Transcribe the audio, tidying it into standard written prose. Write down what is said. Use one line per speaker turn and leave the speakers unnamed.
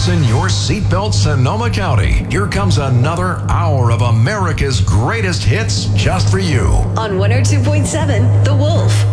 Fasten your seatbelt, Sonoma County. Here comes another hour of America's greatest hits just for you.
On 102.7 The Wolf.